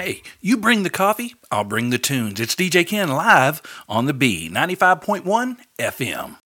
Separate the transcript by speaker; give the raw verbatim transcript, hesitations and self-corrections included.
Speaker 1: Hey, you bring the coffee, I'll bring the tunes. It's D J Ken live on the B, ninety-five point one F M.